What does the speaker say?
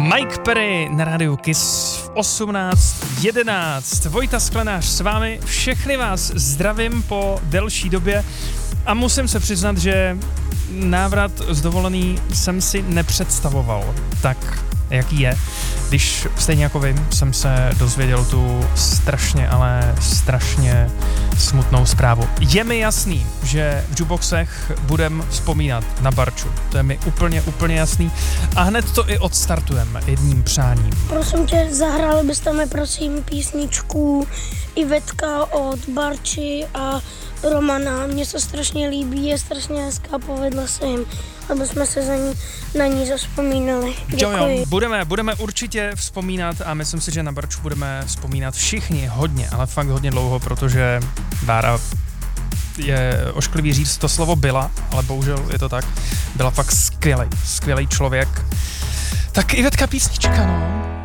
Mike Perry na rádiu Kiss v 18:11. Vojta Sklenář s vámi, všechny vás zdravím po delší době a musím se přiznat, že návrat z dovolený jsem si nepředstavoval tak, jaký je. Když stejně jako vy jsem se dozvěděl tu strašně, ale strašně smutnou zprávu. Je mi jasný, že v jukeboxech budem vzpomínat na Barču. To je mi úplně jasný. A hned to i odstartujeme jedním přáním. Prosím tě, zahrál byste mi prosím písničku Ivetka od Barči a Romana. Mně se strašně líbí, je strašně hezká, povedla se jim, aby jsme se na ní zavzpomínali. Děkuji. Jo, budeme určitě vzpomínat a myslím si, že na Barču budeme vzpomínat všichni hodně, ale fakt hodně dlouho, protože Bára je ošklivý říct to slovo byla, ale bohužel je to tak. Byla fakt skvělý člověk. Tak Ivetka písnička, no.